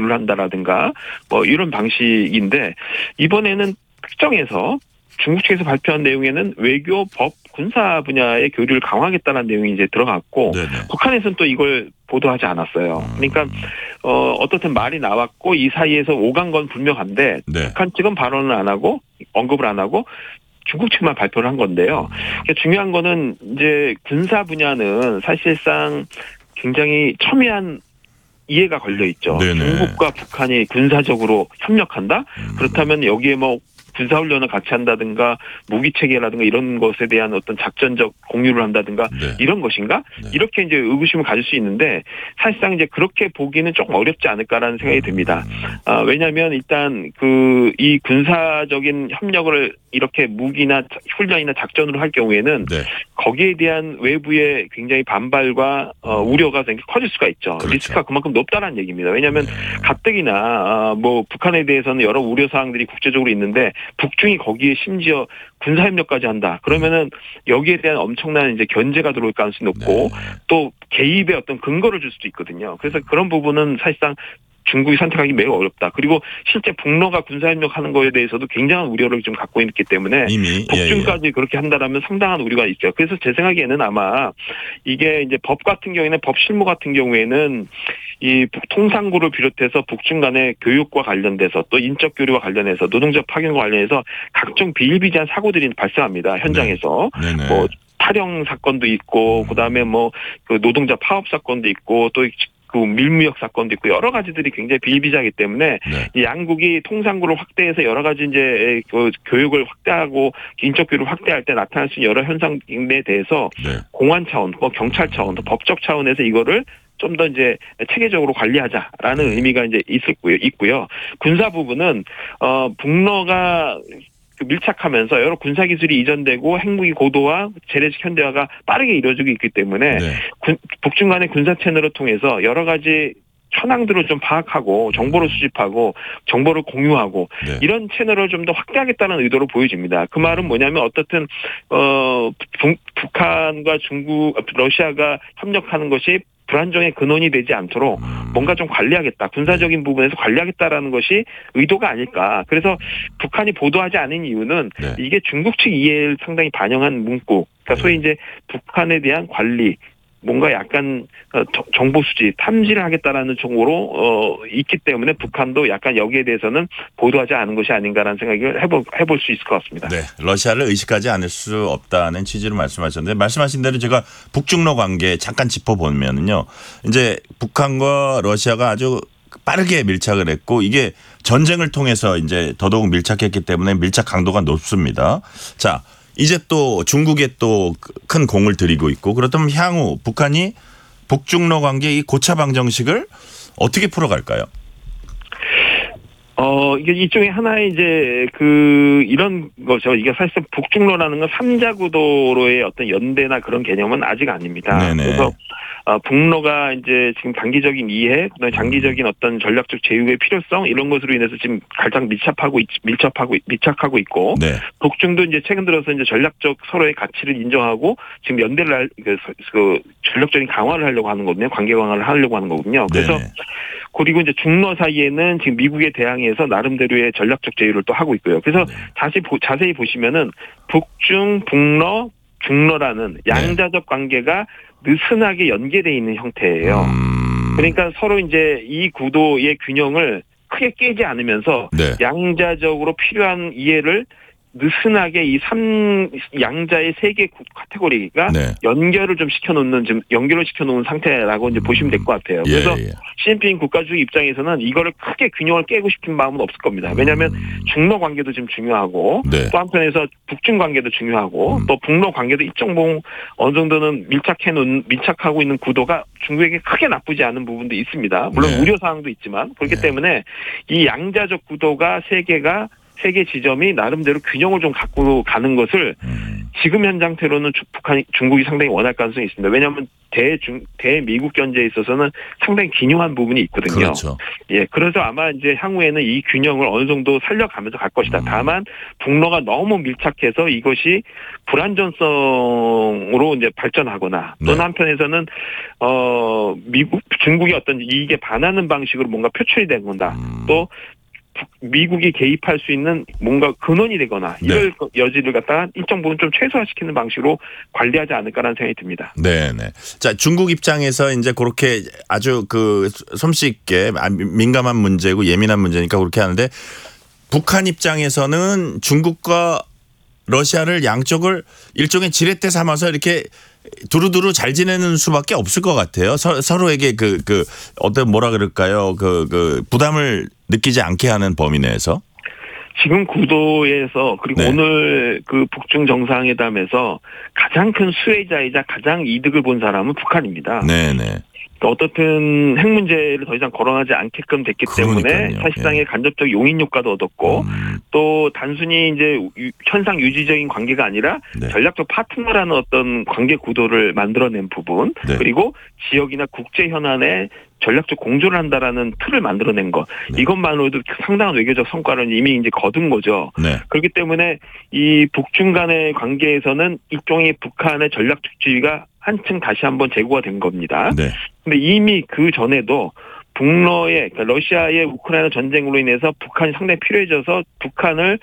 교류를 한다라든가 뭐 이런 방식인데 이번에는 특정해서 중국 측에서 발표한 내용에는 외교, 법, 군사 분야의 교류를 강화하겠다는 내용이 이제 들어갔고 네네. 북한에서는 또 이걸 보도하지 않았어요. 그러니까 어떻든 말이 나왔고 이 사이에서 오간 건 분명한데 네. 북한 측은 발언을 안 하고 언급을 안 하고 중국 측만 발표를 한 건데요. 그러니까 중요한 거는 이제 군사 분야는 사실상 굉장히 첨예한 이해가 걸려 있죠. 네네. 중국과 북한이 군사적으로 협력한다? 그렇다면 여기에 뭐 군사훈련을 같이 한다든가 무기체계라든가 이런 것에 대한 어떤 작전적 공유를 한다든가 네. 이런 것인가? 네. 이렇게 이제 의구심을 가질 수 있는데 사실상 이제 그렇게 보기는 조금 어렵지 않을까라는 생각이 듭니다. 왜냐하면 일단 이 군사적인 협력을 이렇게 무기나 훈련이나 작전으로 할 경우에는 네. 거기에 대한 외부의 굉장히 반발과 우려가 굉장히 커질 수가 있죠. 그렇죠. 리스크가 그만큼 높다는 얘기입니다. 왜냐하면 가뜩이나 뭐 북한에 대해서는 여러 우려 사항들이 국제적으로 있는데 북중이 거기에 심지어 군사협력까지 한다. 그러면은 여기에 대한 엄청난 이제 견제가 들어올 가능성이 높고 또 개입의 어떤 근거를 줄 수도 있거든요. 그래서 그런 부분은 사실상 중국이 선택하기 매우 어렵다. 그리고 실제 북러가 군사협력하는 거에 대해서도 굉장한 우려를 좀 갖고 있기 때문에 이미 북중까지 그렇게 한다라면 상당한 우려가 있죠. 그래서 제 생각에는 아마 이게 이제 법 같은 경우에는 법 실무 같은 경우에는 이 통상구를 비롯해서 북중 간의 교육과 관련돼서 또 인적 교류와 관련해서 노동자 파견과 관련해서 각종 비일비재한 사고들이 발생합니다. 현장에서. 네네. 뭐 탈영 사건도 있고 그다음에 뭐 그 노동자 파업 사건도 있고 또 그 밀무역 사건도 있고 여러 가지들이 굉장히 비일비재하기 때문에 이 양국이 통상구를 확대해서 여러 가지 이제 그 교육을 확대하고 인적 교류를 확대할 때 나타날 수 있는 여러 현상에 대해서 공안 차원, 뭐 경찰 차원, 또 법적 차원에서 이거를 좀 더 이제 체계적으로 관리하자라는 의미가 이제 있고요. 군사 부분은 북러가 밀착하면서 여러 군사 기술이 이전되고 핵무기 고도화, 재래식 현대화가 빠르게 이루어지고 있기 때문에 북중 간의 군사 채널을 통해서 여러 가지 현황들을 좀 파악하고 정보를 수집하고 정보를 공유하고 이런 채널을 좀 더 확대하겠다는 의도로 보여집니다. 그 말은 뭐냐면 어떻든 북한과 중국, 러시아가 협력하는 것이 불안정의 근원이 되지 않도록 뭔가 좀 관리하겠다. 군사적인 부분에서 관리하겠다라는 것이 의도가 아닐까. 그래서 북한이 보도하지 않은 이유는 이게 중국 측 이해를 상당히 반영한 문구. 그러니까 소위 이제 북한에 대한 관리, 뭔가 약간 정보 수집, 탐지를 하겠다라는 쪽으로 있기 때문에 북한도 약간 여기에 대해서는 보도하지 않은 것이 아닌가라는 생각을 해볼 수 있을 것 같습니다. 네, 러시아를 의식하지 않을 수 없다는 취지로 말씀하셨는데 말씀하신 대로 제가 북중러 관계 잠깐 짚어보면은요. 이제 북한과 러시아가 아주 빠르게 밀착을 했고 이게 전쟁을 통해서 이제 더더욱 밀착했기 때문에 밀착 강도가 높습니다. 자. 이제 또 중국에 또 큰 공을 들이고 있고 그렇다면 향후 북한이 북중러 관계 이 고차 방정식을 어떻게 풀어갈까요? 이게 일종의 하나의 이제 이런 거죠. 이게 사실상 북중러라는 건 3자 구도로의 어떤 연대나 그런 개념은 아직 아닙니다. 네네. 그래서 북러가 이제 지금 단기적인 이해, 그다음에 장기적인 어떤 전략적 제휴의 필요성 이런 것으로 인해서 지금 가장 밀착하고 있고 북중도 이제 최근 들어서 이제 전략적 서로의 가치를 인정하고 지금 연대를 전략적인 강화를 하려고 하는 거거든요. 관계 강화를 하려고 하는 거거든요. 그래서 그리고 이제 중러 사이에는 지금 미국에 대항해서 나름대로의 전략적 제휴를 또 하고 있고요. 그래서 자세히 보시면은 북중, 북러, 중러라는 양자적 관계가 느슨하게 연계되어 있는 형태예요. 그러니까 서로 이제 이 구도의 균형을 크게 깨지 않으면서 양자적으로 필요한 이해를 느슨하게 이 양자의 세 개 카테고리가 연결을 좀 시켜놓는 지금 연결을 시켜놓은 상태라고 이제 보시면 될 것 같아요. 그래서 시진핑 국가주의 입장에서는 이거를 크게 균형을 깨고 싶은 마음은 없을 겁니다. 왜냐하면 중러 관계도 지금 중요하고 또 한편에서 북중 관계도 중요하고 또 북러 관계도 일정 부분 어느 정도는 밀착하고 있는 구도가 중국에게 크게 나쁘지 않은 부분도 있습니다. 물론 우려 사항도 있지만 그렇기 때문에 이 양자적 구도가 세 개가 세계 지점이 나름대로 균형을 좀 갖고 가는 것을 지금 현 상태로는 중국이 상당히 원할 가능성이 있습니다. 왜냐하면 대미국 견제에 있어서는 상당히 기묘한 부분이 있거든요. 그렇죠. 예, 그래서 아마 이제 향후에는 이 균형을 어느 정도 살려가면서 갈 것이다. 다만 북러가 너무 밀착해서 이것이 불안전성으로 이제 발전하거나 또는 네. 한편에서는 중국이 어떤 이익에 반하는 방식으로 뭔가 표출이 되거나 또 미국이 개입할 수 있는 뭔가 근원이 되거나 이럴 여지를 갖다가 일정 부분 좀 최소화시키는 방식으로 관리하지 않을까라는 생각이 듭니다. 네네. 자, 중국 입장에서 이제 그렇게 아주 그 솜씨있게 민감한 문제고 예민한 문제니까 그렇게 하는데 북한 입장에서는 중국과 러시아를 양쪽을 일종의 지렛대 삼아서 이렇게 두루두루 잘 지내는 수밖에 없을 것 같아요. 서로에게 어떤 뭐라 그럴까요? 부담을 느끼지 않게 하는 범위 내에서. 지금 구도에서 그리고 네. 오늘 그 북중 정상회담에서 가장 큰 수혜자이자 가장 이득을 본 사람은 북한입니다. 네네. 어떻든 핵 문제를 더 이상 거론하지 않게끔 됐기 때문에 그러니까요. 사실상의 간접적 용인 효과도 얻었고 또 단순히 이제 현상 유지적인 관계가 아니라 네. 전략적 파트너라는 어떤 관계 구도를 만들어낸 부분 네. 그리고 지역이나 국제 현안에 전략적 공조를 한다라는 틀을 만들어낸 것 네. 이것만으로도 상당한 외교적 성과를 이미 이제 거둔 거죠. 네. 그렇기 때문에 이 북중 간의 관계에서는 일종의 북한의 전략적 지위가 한층 다시 한번 제고가 된 겁니다. 네. 근데 이미 그 전에도 북러의 그러니까 러시아의 우크라이나 전쟁으로 인해서 북한이 상당히 필요해져서 북한을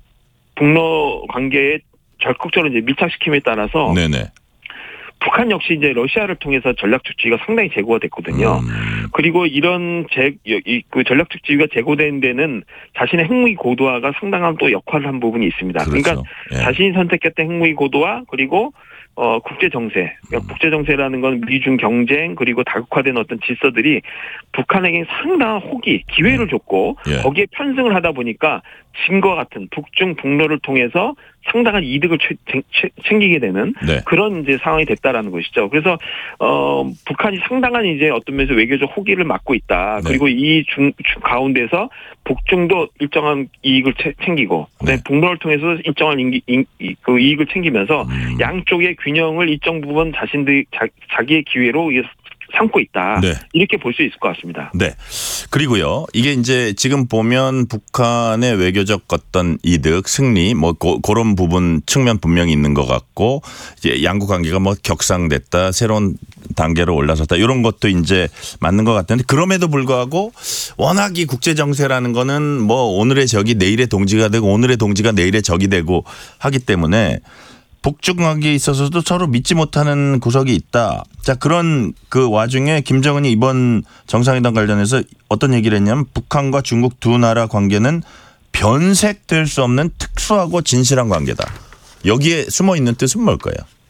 북러 관계에 적극적으로 이제 밀착시킴에 따라서 네네. 북한 역시 이제 러시아를 통해서 전략적 지위가 상당히 제고가 됐거든요. 그리고 이런 그 전략적 지위가 제고된 데는 자신의 핵무기 고도화가 상당한 또 역할을 한 부분이 있습니다. 그렇죠. 그러니까 예. 자신이 선택했던 핵무기 고도화 그리고 국제 정세. 그러니까 국제 정세라는 건 미중 경쟁 그리고 다국화된 어떤 질서들이 북한에게 상당한 호기, 기회를 줬고 예. 거기에 편승을 하다 보니까 진과 같은 북중 북러를 통해서 상당한 이득을 챙기게 되는 네. 그런 이제 상황이 됐다라는 것이죠. 그래서 북한이 상당한 이제 어떤 면에서 외교적 호기를 맞고 있다. 네. 그리고 이 가운데서 북중도 일정한 이익을 챙기고 네. 북러를 통해서 일정한 그 이익을 챙기면서 양쪽의 균형을 일정 부분 자기의 기회로 삼고 있다. 네. 이렇게 볼 수 있을 것 같습니다. 네. 그리고요. 이게 이제 지금 보면 북한의 외교적 어떤 이득, 승리 뭐 그런 부분 측면 분명히 있는 것 같고 이제 양국 관계가 뭐 격상됐다. 새로운 단계로 올라섰다. 이런 것도 이제 맞는 것 같은데 그럼에도 불구하고 워낙 이 국제 정세라는 거는 뭐 오늘의 적이 내일의 동지가 되고 오늘의 동지가 내일의 적이 되고 하기 때문에 북중 관계에 있어서도 서로 믿지 못하는 구석이 있다. 자, 그런 그 와중에 김정은이 이번 정상회담 관련해서 어떤 얘기를 했냐면 북한과 중국 두 나라 관계는 변색될 수 없는 특수하고 진실한 관계다. 여기에 숨어 있는 뜻은 뭘까요?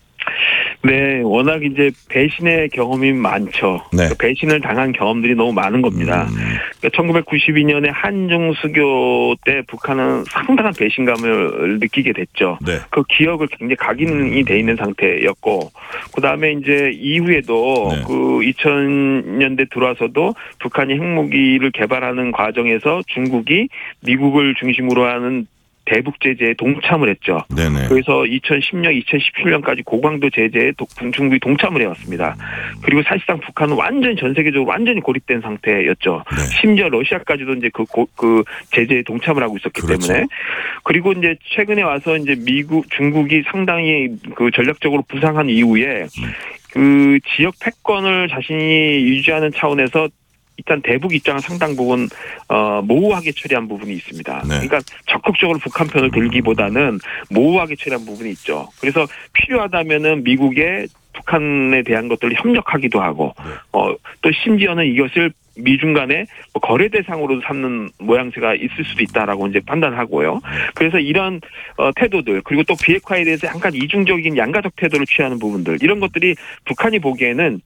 네, 워낙 이제 배신의 경험이 많죠. 네. 배신을 당한 경험들이 너무 많은 겁니다. 그러니까 1992년에 한중 수교 때 북한은 상당한 배신감을 느끼게 됐죠. 네. 그 기억을 굉장히 각인이 돼 있는 상태였고, 그 다음에 이제 이후에도 네. 그 2000년대 들어와서도 북한이 핵무기를 개발하는 과정에서 중국이 미국을 중심으로 하는 대북 제재에 동참을 했죠. 네네. 그래서 2010년, 2017년까지 고강도 제재에 중국이 동참을 해왔습니다. 그리고 사실상 북한은 완전히 전 세계적으로 완전히 고립된 상태였죠. 네. 심지어 러시아까지도 이제 그 제재에 동참을 하고 있었기 그렇죠. 때문에 그리고 이제 최근에 와서 이제 중국이 상당히 그 전략적으로 부상한 이후에 그 지역 패권을 자신이 유지하는 차원에서 일단 대북 입장은 상당 부분 모호하게 처리한 부분이 있습니다. 네. 그러니까 적극적으로 북한 편을 들기보다는 모호하게 처리한 부분이 있죠. 그래서 필요하다면은 미국의 북한에 대한 것들을 협력하기도 하고 또 심지어는 이것을 미중 간의 거래 대상으로 삼는 모양새가 있을 수도 있다라고 이제 판단하고요. 그래서 이런 태도들 그리고 또 비핵화에 대해서 약간 이중적인 양가적 태도를 취하는 부분들 이런 것들이 북한이 보기에는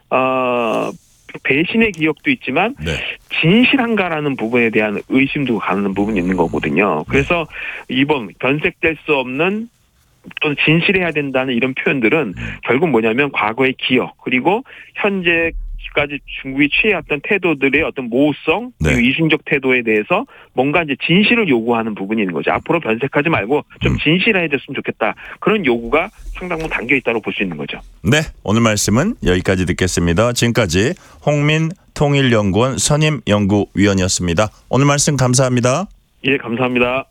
배신의 기억도 있지만 네. 진실한가라는 부분에 대한 의심도 가는 부분이 있는 거거든요. 그래서 이번 변색될 수 없는 또는 진실해야 된다는 이런 표현들은 결국 뭐냐면 과거의 기억 그리고 현재 지금까지 중국이 취해왔던 태도들의 어떤 모호성, 네. 그리고 이중적 태도에 대해서 뭔가 이제 진실을 요구하는 부분이 있는 거죠. 앞으로 변색하지 말고 좀 진실해졌으면 좋겠다. 그런 요구가 상당 부분 담겨 있다고 볼 수 있는 거죠. 네, 오늘 말씀은 여기까지 듣겠습니다. 지금까지 홍민 통일연구원 선임연구위원이었습니다. 오늘 말씀 감사합니다. 예, 감사합니다.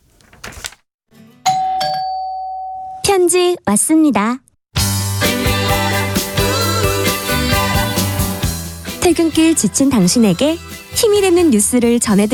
편지 왔습니다. 퇴근길 지친 당신에게 힘이 되는 뉴스를 전해드립니다.